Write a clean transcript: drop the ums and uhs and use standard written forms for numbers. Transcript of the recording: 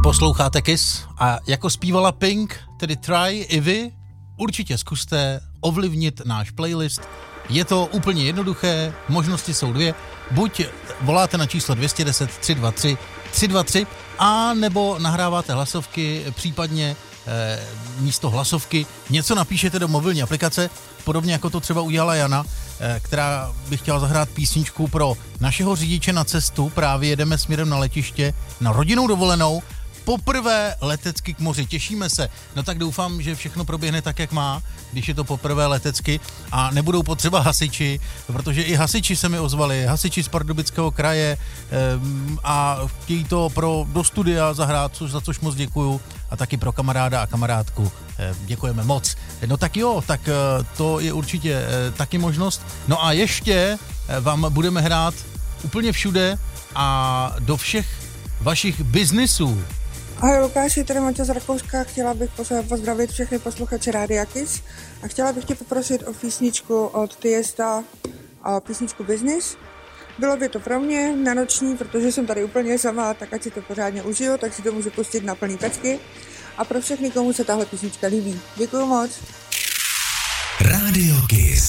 Posloucháte Kiss a jako zpívala Pink, tedy Try, i vy určitě zkuste ovlivnit náš playlist. Je to úplně jednoduché, možnosti jsou dvě. Buď voláte na číslo 210 323 323 a nebo nahráváte hlasovky, případně místo hlasovky něco napíšete do mobilní aplikace, podobně jako to třeba udělala Jana, která by chtěla zahrát písničku pro našeho řidiče na cestu. Právě jedeme směrem na letiště na rodinnou dovolenou. Poprvé letecky k moři, těšíme se. No tak doufám, že všechno proběhne tak, jak má, když je to poprvé letecky a nebudou potřeba hasiči, protože i hasiči se mi ozvali, hasiči z Pardubického kraje a chtějí to do studia zahrát, za což moc děkuju, a taky pro kamaráda a kamarádku děkujeme moc. No tak jo, tak to je určitě taky možnost. No a ještě vám budeme hrát úplně všude a do všech vašich biznisů. Ahoj Lukáši, tady Maťa z Rakouska, chtěla bych pozdravit všechny posluchače Rádia Kiss a chtěla bych tě poprosit o písničku od Tiesta, písničku Business. Bylo by to pro mě na noční, protože jsem tady úplně sama, tak ať si to pořádně užiju, tak si to můžu pustit na plný pecky a pro všechny, komu se tahle písnička líbí. Děkuju moc. Rádio Kiss.